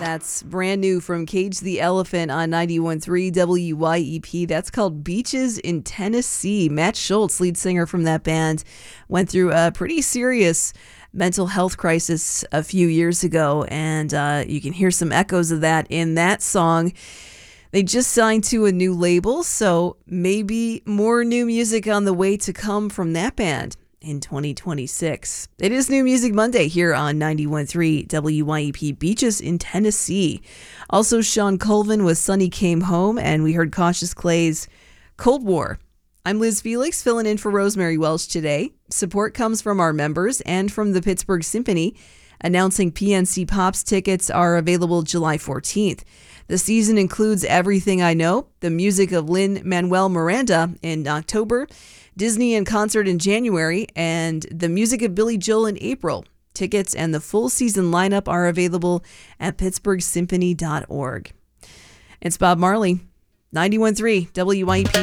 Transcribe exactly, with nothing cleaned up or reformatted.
That's brand new from Cage the Elephant on ninety-one point three W Y E P. That's called Beaches in Tennessee. Matt Schultz, lead singer from that band, went through a pretty serious mental health crisis a few years ago, and uh, you can hear some echoes of that in that song. They just signed to a new label, so maybe more new music on the way to come from that band in twenty twenty-six. It is New Music Monday here on ninety-one point three W Y E P. Beaches in Tennessee. Also, Sean Colvin with Sunny Came Home, and we heard Cautious Clay's Cold War. I'm Liz Felix, filling in for Rosemary Welch today. Support comes from our members and from the Pittsburgh Symphony, announcing P N C Pops tickets are available July fourteenth. The season includes Everything I Know, the music of Lin-Manuel Miranda in October, Disney in concert in January, and the music of Billy Joel in April. Tickets and the full season lineup are available at pittsburgh symphony dot org. It's Bob Marley, ninety-one point three W Y E P.